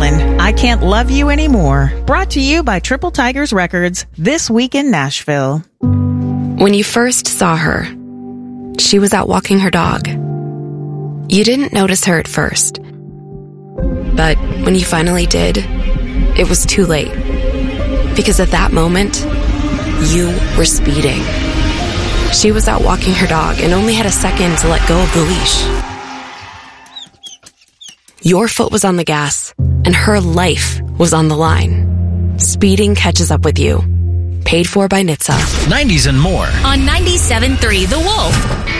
Carlin, I Can't Love You Anymore. Brought to you by Triple Tigers Records, This Week in Nashville. When you first saw her, she was out walking her dog. You didn't notice her at first. But when you finally did, it was too late. Because at that moment, you were speeding. She was out walking her dog and only had a second to let go of the leash. Your foot was on the gas, and her life was on the line. Speeding catches up with you. Paid for by NHTSA. 90s and more. On 97.3 The Wolf.